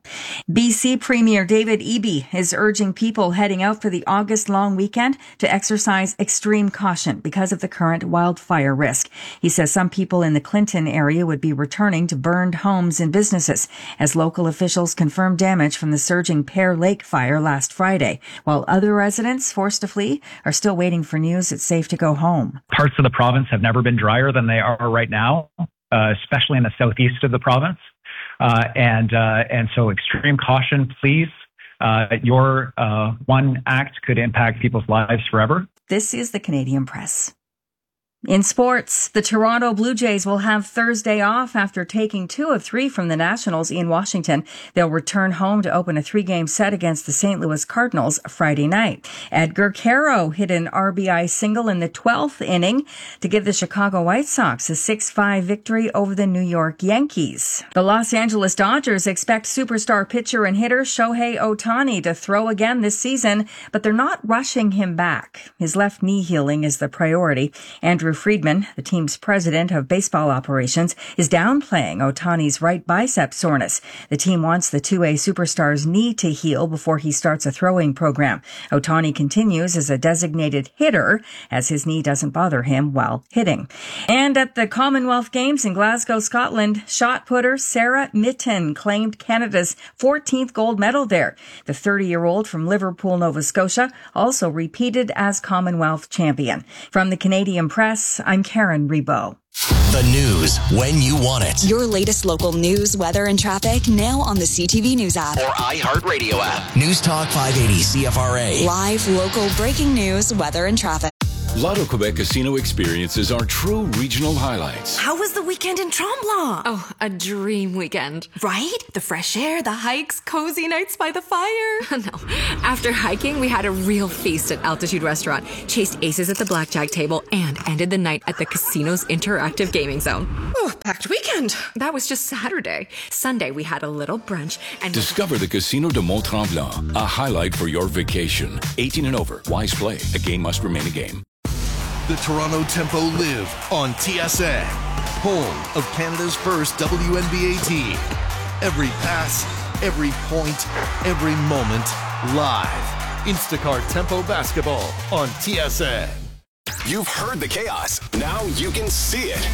BC Premier David Eby is urging people heading out for the August long weekend to exercise extreme caution because of the current wildfire risk. He says some people in the Clinton area would be returning to burned homes and businesses as local officials confirmed damage from the surging Pear Lake fire last Friday, while other residents forced to flee are still waiting for news it's safe to go home. Parts of the province have never been drier than they are right now, especially in the southeast of the province. And so extreme caution, please. your one act could impact people's lives forever. This is the Canadian Press. In sports, the Toronto Blue Jays will have Thursday off after taking 2 of 3 from the Nationals in Washington. They'll return home to open a 3-game set against the St. Louis Cardinals Friday night. Edgar Caro hit an RBI single in the 12th inning to give the Chicago White Sox a 6-5 victory over the New York Yankees. The Los Angeles Dodgers expect superstar pitcher and hitter Shohei Ohtani to throw again this season, but they're not rushing him back. His left knee healing is the priority. Andrew Friedman, the team's president of baseball operations, is downplaying Ohtani's right bicep soreness. The team wants the 2A superstar's knee to heal before he starts a throwing program. Ohtani continues as a designated hitter as his knee doesn't bother him while hitting. And at the Commonwealth Games in Glasgow, Scotland, shot putter Sarah Mitten claimed Canada's 14th gold medal there. The 30-year-old from Liverpool, Nova Scotia, also repeated as Commonwealth champion. From the Canadian Press, I'm Karen Rebo. The news when you want it. Your latest local news, weather, and traffic now on the CTV News app or iHeartRadio app. News Talk 580 CFRA. Live, local, breaking news, weather, and traffic. Lotto Quebec Casino experiences are true regional highlights. How was the weekend in Tremblant? Oh, a dream weekend. Right? The fresh air, the hikes, cozy nights by the fire. No. After hiking, we had a real feast at Altitude Restaurant, chased aces at the blackjack table, and ended the night at the casino's interactive gaming zone. Oh, packed weekend. That was just Saturday. Sunday, we had a little brunch and... Discover the Casino de Mont-Tremblant, a highlight for your vacation. 18 and over. Wise play. A game must remain a game. The Toronto Tempo live on TSN, home of Canada's first WNBA team. Every pass, every point, every moment, live. Instacart Tempo Basketball on TSN. You've heard the chaos. Now you can see it.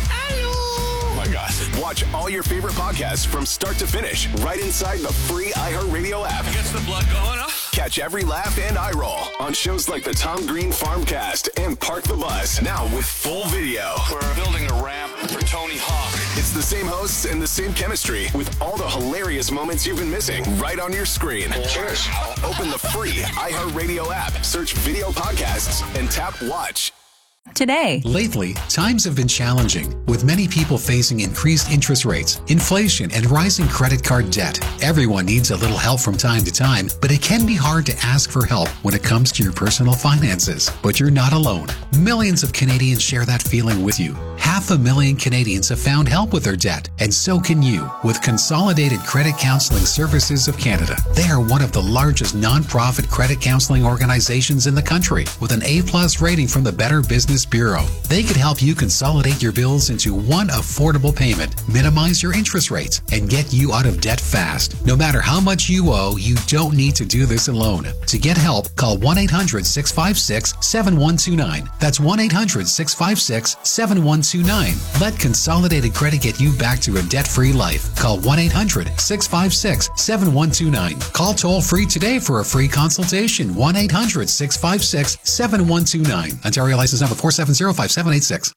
Oh my God. Watch all your favorite podcasts from start to finish right inside the free iHeartRadio app. Gets the blood going, huh? Catch every laugh and eye roll on shows like the Tom Green Farmcast and Park the Bus. Now with full video. We're building a ramp for Tony Hawk. It's the same hosts and the same chemistry with all the hilarious moments you've been missing right on your screen. Cheers. Open the free iHeartRadio app, search video podcasts, and tap watch. Today. Lately, times have been challenging, with many people facing increased interest rates, inflation, and rising credit card debt. Everyone needs a little help from time to time, but it can be hard to ask for help when it comes to your personal finances. But you're not alone. Millions of Canadians share that feeling with you. 500,000 Canadians have found help with their debt, and so can you with Consolidated Credit Counseling Services of Canada. They are one of the largest nonprofit credit counseling organizations in the country, with an A+ rating from the Better Business Bureau. They could help you consolidate your bills into one affordable payment, minimize your interest rates, and get you out of debt fast. No matter how much you owe, you don't need to do this alone. To get help, call 1-800-656-7129. That's 1-800-656-7129. Let Consolidated Credit get you back to a debt-free life. Call 1-800-656-7129. Call toll-free today for a free consultation. 1-800-656-7129. Ontario license number 4705786.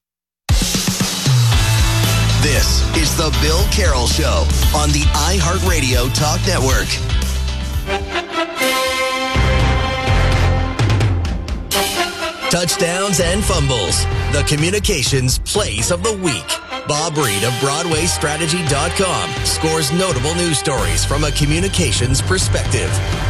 This is the Bill Carroll Show on the iHeartRadio Talk Network. Touchdowns and fumbles. The communications plays of the week. Bob Reed of BroadwayStrategy.com scores notable news stories from a communications perspective.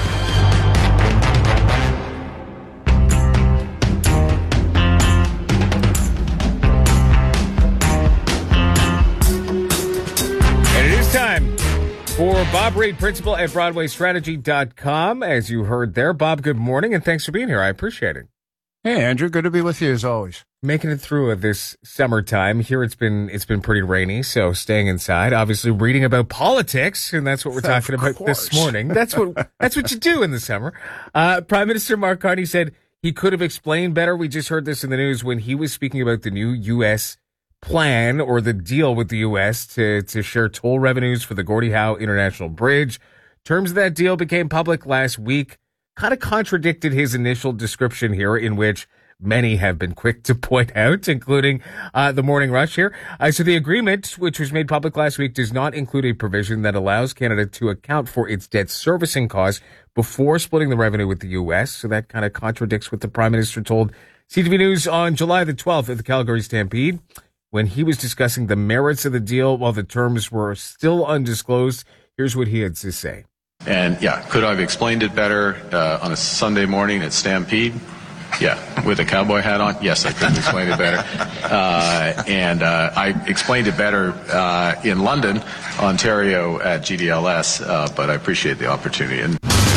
Time for Bob Reed, principal at BroadwayStrategy.com. As you heard there, Bob, good morning, and thanks for being here. I appreciate it. Hey, Andrew, good to be with you as always. Making it through this summertime. Here it's been pretty rainy, so staying inside. Obviously, reading about politics, and that's what we're talking about this morning. That's what you do in the summer. Prime Minister Mark Carney said he could have explained better. We just heard this in the news when he was speaking about the new U.S. plan or the deal with the U.S. to share toll revenues for the Gordie Howe International Bridge. Terms of that deal became public last week, kind of contradicted his initial description here, in which many have been quick to point out, including the Morning Rush here. So the agreement, which was made public last week, does not include a provision that allows Canada to account for its debt servicing costs before splitting the revenue with the U.S. So that kind of contradicts what the Prime Minister told CTV News on July the 12th at the Calgary Stampede when he was discussing the merits of the deal while the terms were still undisclosed. Here's what he had to say. And yeah, could I have explained it better on a Sunday morning at Stampede? Yeah, with a cowboy hat on? Yes, I could have explained it better. And I explained it better in London, Ontario at GDLS, but I appreciate the opportunity. And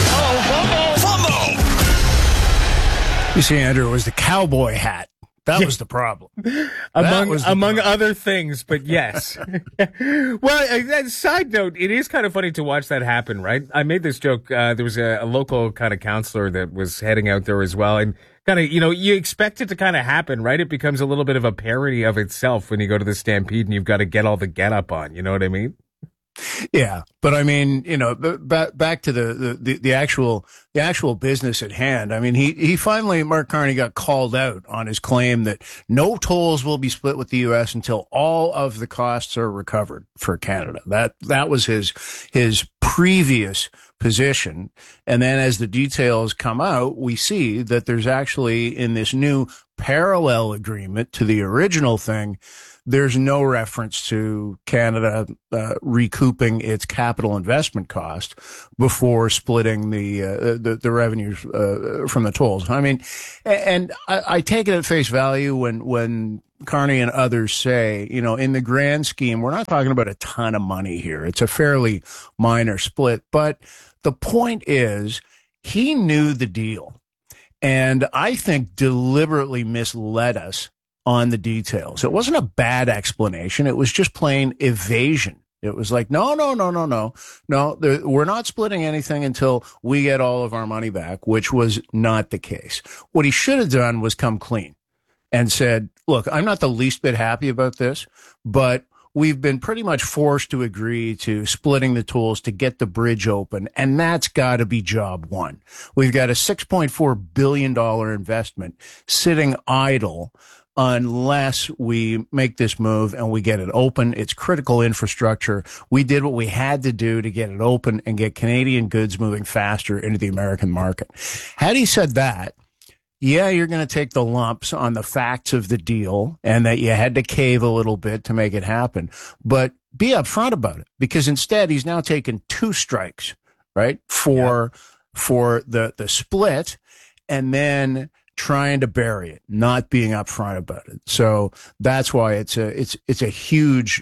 You see, Andrew, it was the cowboy hat. That was the problem. Among other things, but yes. Well, side note, it is kind of funny to watch that happen, right? I made this joke. There was a local kind of counselor that was heading out there as well. And kind of, you expect it to kind of happen, right? It becomes a little bit of a parody of itself when you go to the Stampede and you've got to get all the get up on. You know what I mean? Yeah, but I mean, back to the actual business at hand. I mean, he finally, Mark Carney, got called out on his claim that no tolls will be split with the U.S. until all of the costs are recovered for Canada. That was his previous position. And then as the details come out, we see that there's actually in this new parallel agreement to the original thing, there's no reference to Canada recouping its capital investment cost before splitting the revenues from the tolls. I mean, and I take it at face value when Carney and others say, in the grand scheme, we're not talking about a ton of money here. It's a fairly minor split. But the point is, he knew the deal, and I think deliberately misled us on the details. It wasn't a bad explanation. It was just plain evasion. It was like, no, we're not splitting anything until we get all of our money back, which was not the case. What he should have done was come clean and said, look, I'm not the least bit happy about this, but we've been pretty much forced to agree to splitting the tolls to get the bridge open, and that's got to be job one. We've got a $6.4 billion investment sitting idle unless we make this move and we get it open. It's critical infrastructure. We did what we had to do to get it open and get Canadian goods moving faster into the American market. Had he said that, yeah, you're going to take the lumps on the facts of the deal and that you had to cave a little bit to make it happen, but be upfront about it, because instead he's now taken two strikes, right, for the split, and then trying to bury it, not being upfront about it. So that's why it's a huge,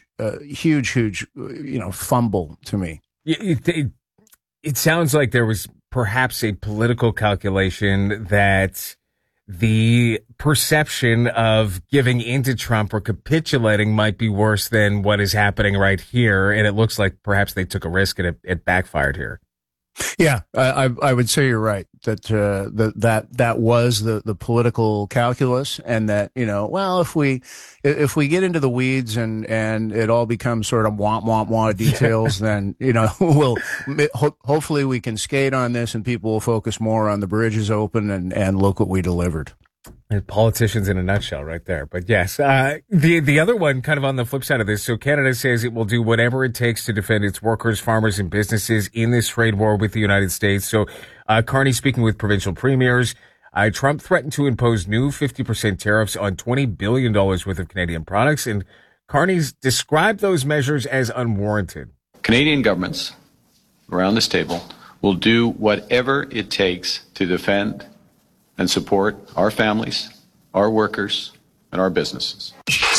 fumble to me. It sounds like there was perhaps a political calculation that the perception of giving into Trump or capitulating might be worse than what is happening right here. And it looks like perhaps they took a risk and it backfired here. Yeah, I would say you're right that that was the political calculus, and that if we get into the weeds and it all becomes sort of wah details, then we'll hopefully we can skate on this and people will focus more on the bridges open and look what we delivered. Politicians in a nutshell right there. But yes, the other one kind of on the flip side of this. So Canada says it will do whatever it takes to defend its workers, farmers, and businesses in this trade war with the United States. So Carney speaking with provincial premiers. Trump threatened to impose new 50% tariffs on $20 billion worth of Canadian products. And Carney's described those measures as unwarranted. Canadian governments around this table will do whatever it takes to defend and support our families, our workers, and our businesses.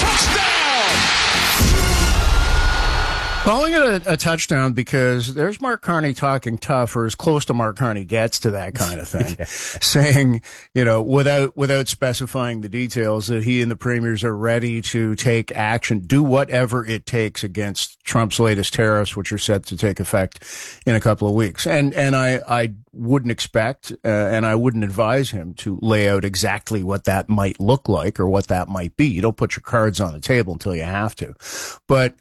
Calling it a touchdown because there's Mark Carney talking tough, or as close to Mark Carney gets to that kind of thing, saying, without specifying the details, that he and the premiers are ready to take action, do whatever it takes against Trump's latest tariffs, which are set to take effect in a couple of weeks. And I wouldn't expect, and I wouldn't advise him to lay out exactly what that might look like or what that might be. You don't put your cards on the table until you have to. But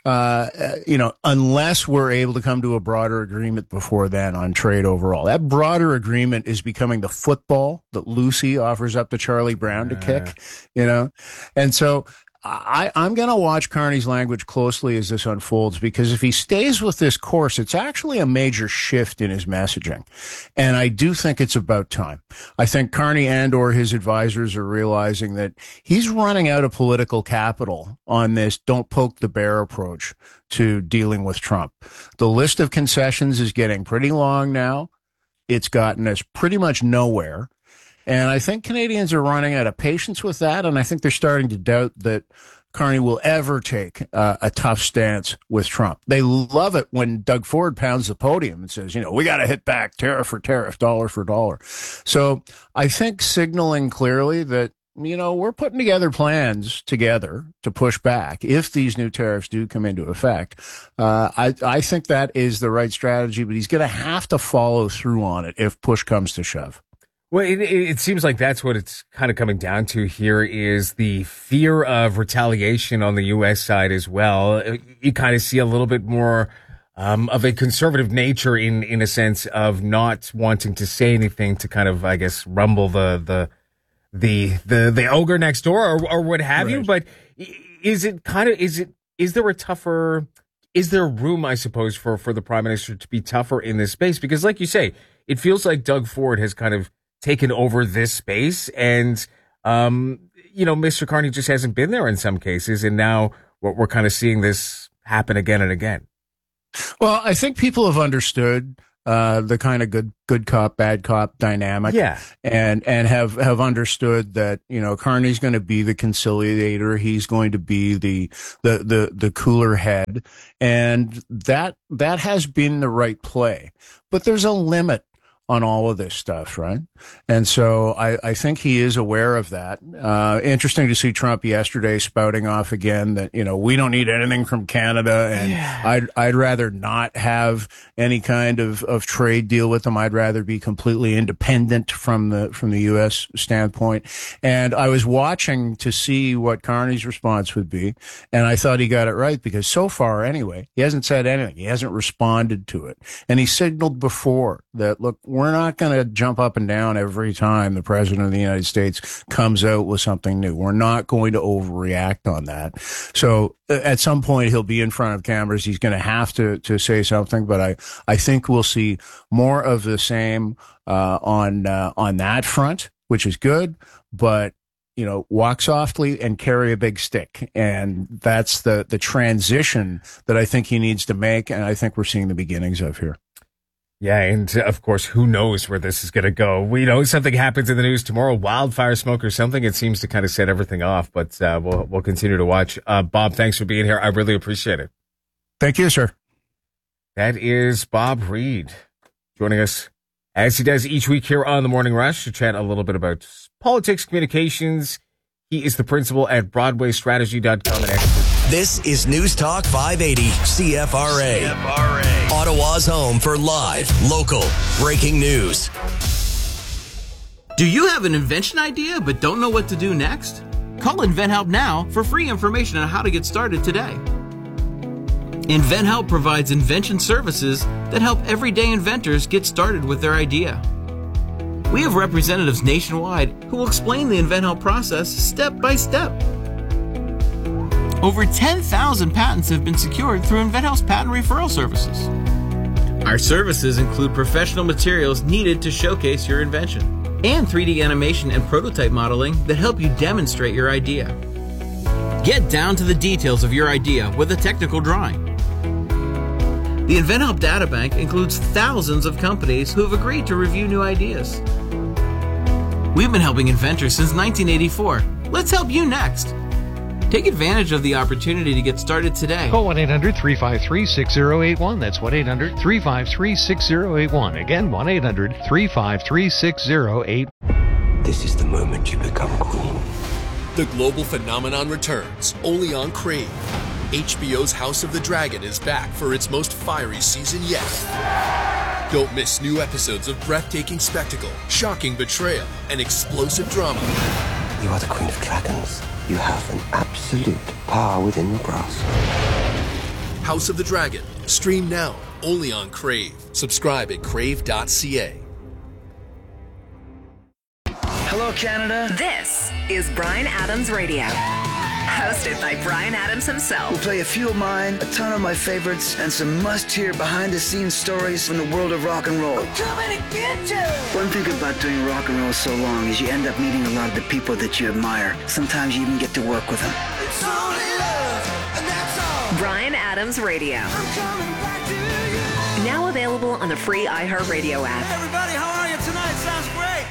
unless we're able to come to a broader agreement before then on trade overall. That broader agreement is becoming the football that Lucy offers up to Charlie Brown to kick, And so I'm going to watch Carney's language closely as this unfolds, because if he stays with this course, it's actually a major shift in his messaging. And I do think it's about time. I think Carney and or his advisors are realizing that he's running out of political capital on this don't poke the bear approach to dealing with Trump. The list of concessions is getting pretty long now. It's gotten us pretty much nowhere. And I think Canadians are running out of patience with that, and I think they're starting to doubt that Carney will ever take a tough stance with Trump. They love it when Doug Ford pounds the podium and says, we got to hit back tariff for tariff, dollar for dollar. So I think signaling clearly that, we're putting together plans together to push back if these new tariffs do come into effect. I think that is the right strategy, but he's going to have to follow through on it if push comes to shove. Well, it seems like that's what it's kind of coming down to here is the fear of retaliation on the U.S. side as well. You kind of see a little bit more of a conservative nature in a sense of not wanting to say anything to kind of, I guess, rumble the ogre next door or what have you. But is there room, I suppose, for the prime minister to be tougher in this space? Because like you say, it feels like Doug Ford has kind of taken over this space, and Mr. Carney just hasn't been there in some cases, and now we're kind of seeing this happen again and again. Well, I think people have understood the kind of good cop, bad cop dynamic, and have understood that Carney's going to be the conciliator, he's going to be the cooler head, and that has been the right play, but there's a limit on all of this stuff, right? And so I think he is aware of that. Interesting to see Trump yesterday spouting off again that, we don't need anything from Canada, and I'd rather not have any kind of trade deal with them. I'd rather be completely independent from the U.S. standpoint. And I was watching to see what Carney's response would be, and I thought he got it right, because so far anyway, he hasn't said anything. He hasn't responded to it. And he signaled before that, look, we're not going to jump up and down every time the president of the United States comes out with something new. We're not going to overreact on that. So at some point he'll be in front of cameras. He's going to have to say something, but I think we'll see more of the same on that front, which is good, but walk softly and carry a big stick. And that's the transition that I think he needs to make, and I think we're seeing the beginnings of here. Yeah, and of course, who knows where this is going to go? We know something happens in the news tomorrow, wildfire smoke or something. It seems to kind of set everything off, but we'll continue to watch. Bob, thanks for being here. I really appreciate it. Thank you, sir. That is Bob Reed joining us as he does each week here on The Morning Rush to chat a little bit about politics, communications. He is the principal at BroadwayStrategy.com and expert. This is News Talk 580 CFRA. Ottawa's home for live, local, breaking news. Do you have an invention idea but don't know what to do next? Call InventHelp now for free information on how to get started today. InventHelp provides invention services that help everyday inventors get started with their idea. We have representatives nationwide who will explain the InventHelp process step by step. Over 10,000 patents have been secured through InventHelp's patent referral services. Our services include professional materials needed to showcase your invention and 3D animation and prototype modeling that help you demonstrate your idea. Get down to the details of your idea with a technical drawing. The InventHelp Databank includes thousands of companies who have agreed to review new ideas. We've been helping inventors since 1984. Let's help you next. Take advantage of the opportunity to get started today. Call 1-800-353-6081. That's 1-800-353-6081. Again, 1-800-353-6081. This is the moment you become queen. The global phenomenon returns, only on Crave. HBO's House of the Dragon is back for its most fiery season yet. Don't miss new episodes of breathtaking spectacle, shocking betrayal, and explosive drama. You are the Queen of Dragons. You have an absolute power within your grasp. House of the Dragon. Stream now, only on Crave. Subscribe at crave.ca. Hello, Canada. This is Bryan Adams Radio. Hosted by Bryan Adams himself. We'll play a few of mine, a ton of my favorites, and some must-hear behind-the-scenes stories from the world of rock and roll. I'm coming to get you! One thing about doing rock and roll so long is you end up meeting a lot of the people that you admire. Sometimes you even get to work with them. It's only love, and that's all. Bryan Adams Radio. I'm coming back to you. Now available on the free iHeartRadio app. Hey everybody, how are you tonight? Sounds great.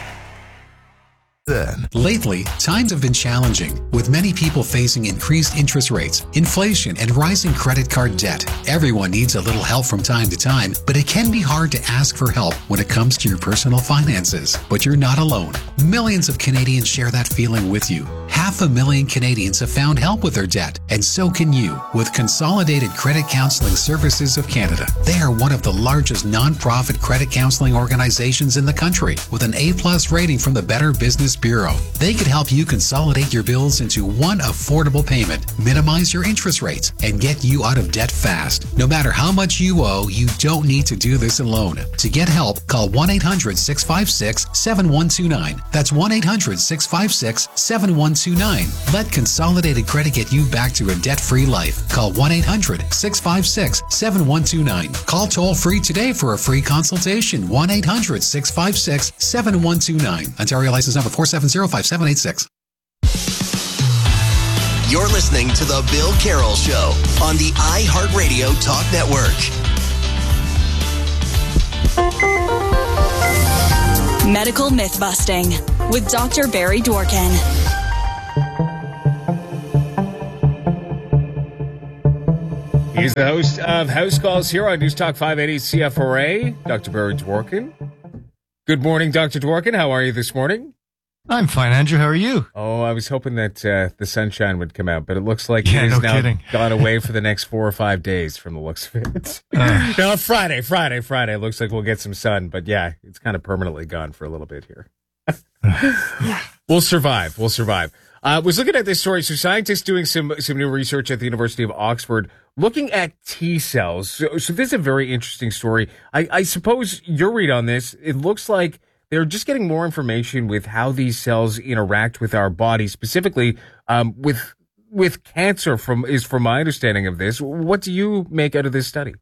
Lately, times have been challenging, with many people facing increased interest rates, inflation, and rising credit card debt. Everyone needs a little help from time to time, but it can be hard to ask for help when it comes to your personal finances. But you're not alone. Millions of Canadians share that feeling with you. 500,000 Canadians have found help with their debt, and so can you with Consolidated Credit Counseling Services of Canada. They are one of the largest non-profit credit counseling organizations in the country, with an A+ rating from the Better Business Bureau. They could help you consolidate your bills into one affordable payment, minimize your interest rates, and get you out of debt fast. No matter how much you owe, you don't need to do this alone. To get help, call 1-800-656-7129. That's 1-800-656-7129. Let Consolidated Credit get you back to a debt-free life. Call 1-800-656-7129. Call toll-free today for a free consultation. 1-800-656-7129. Ontario license number 4705786. You're listening to The Bill Carroll Show on the iHeartRadio Talk Network. Medical myth busting with Dr. Barry Dworkin. He's the host of House Calls here on News Talk 580 CFRA, Dr. Barry Dworkin. Good morning, Dr. Dworkin. How are you this morning? I'm fine, Andrew. How are you? Oh, I was hoping that the sunshine would come out, but it looks like it is now gone away for the next 4 or 5 days from the looks of it. No, Friday. It looks like we'll get some sun, but yeah, it's kind of permanently gone for a little bit here. We'll survive. I was looking at this story. So scientists doing some new research at the University of Oxford looking at T cells. So this is a very interesting story. I suppose your read on this, it looks like they're just getting more information with how these cells interact with our body, specifically with cancer from my understanding of this. What do you make out of this study?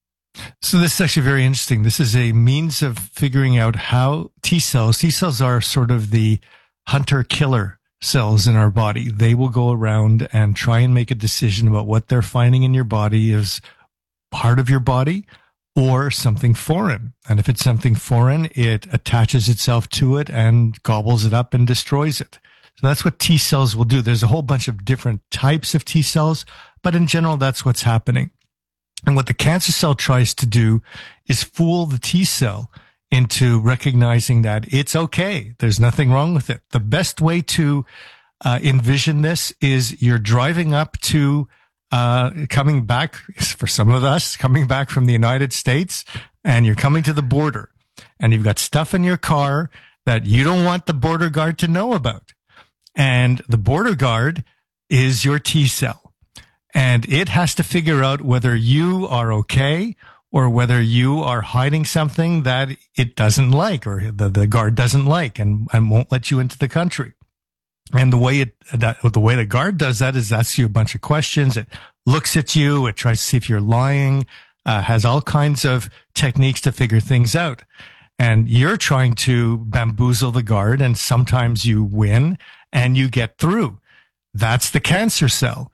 So this is actually very interesting. This is a means of figuring out how T cells are sort of the hunter-killer cells in our body. They will go around and try and make a decision about what they're finding in your body is part of your body or something foreign. And if it's something foreign, it attaches itself to it and gobbles it up and destroys it. So that's what T cells will do. There's a whole bunch of different types of T cells, but in general, that's what's happening. And what the cancer cell tries to do is fool the T cell into recognizing that it's okay. There's nothing wrong with it. The best way to envision this is you're driving up to coming back, for some of us, coming back from the United States, and you're coming to the border, and you've got stuff in your car that you don't want the border guard to know about. And the border guard is your T cell. And it has to figure out whether you are okay or whether you are hiding something that it doesn't like or the guard doesn't like and won't let you into the country. And the way the guard does that is asks you a bunch of questions. It looks at you. It tries to see if you're lying, has all kinds of techniques to figure things out. And you're trying to bamboozle the guard, and sometimes you win and you get through. That's the cancer cell.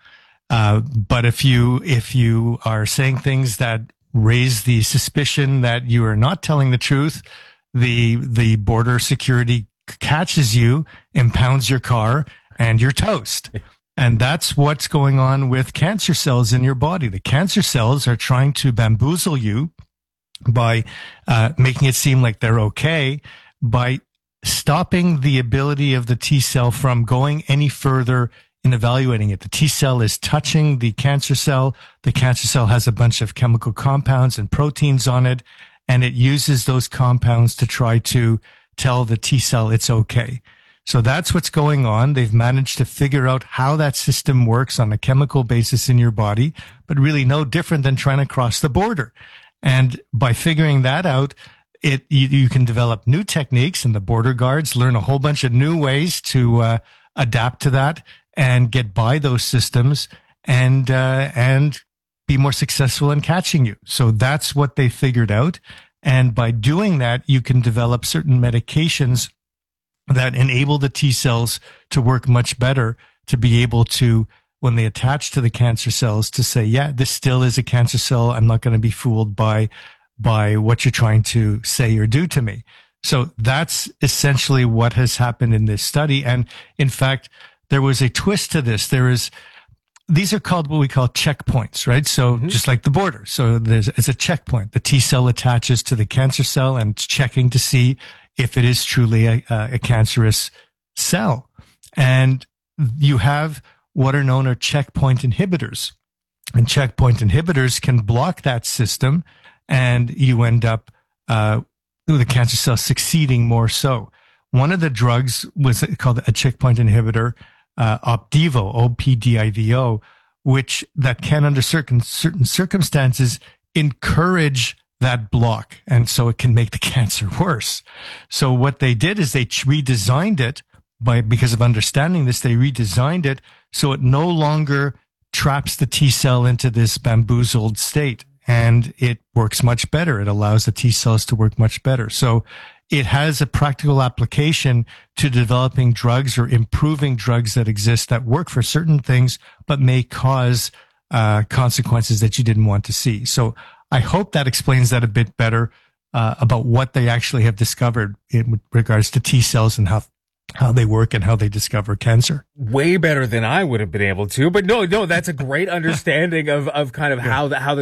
But if you are saying things that raise the suspicion that you are not telling the truth, the border security catches you, impounds your car, and you're toast. And that's what's going on with cancer cells in your body. The cancer cells are trying to bamboozle you by making it seem like they're okay, by stopping the ability of the T cell from going any further in evaluating it. The T cell is touching the cancer cell. The cancer cell has a bunch of chemical compounds and proteins on it, and it uses those compounds to try to tell the T cell it's okay. So that's what's going on. They've managed to figure out how that system works on a chemical basis in your body, but really no different than trying to cross the border. And by figuring that out, you can develop new techniques, and the border guards learn a whole bunch of new ways to adapt to that and get by those systems and be more successful in catching you. So that's what they figured out. And by doing that, you can develop certain medications that enable the T cells to work much better, to be able to, when they attach to the cancer cells, to say, yeah, this still is a cancer cell. I'm not going to be fooled by what you're trying to say or do to me. So that's essentially what has happened in this study. And in fact, there was a twist to this. These are called what we call checkpoints, right? So just like the border. So it's a checkpoint. The T cell attaches to the cancer cell and it's checking to see if it is truly a cancerous cell. And you have what are known as checkpoint inhibitors. And checkpoint inhibitors can block that system, and you end up the cancer cell succeeding more so. One of the drugs was called a checkpoint inhibitor, Opdivo, OPDIVO, that can, under certain circumstances, encourage that block. And so it can make the cancer worse. So what they did is they redesigned it because of understanding this, they redesigned it so it no longer traps the T cell into this bamboozled state. And it works much better. It allows the T cells to work much better. So it has a practical application to developing drugs or improving drugs that exist that work for certain things, but may cause consequences that you didn't want to see. So I hope that explains that a bit better about what they actually have discovered in regards to T cells and how they work and how they discover cancer. Way better than I would have been able to. But no, that's a great understanding of kind of how the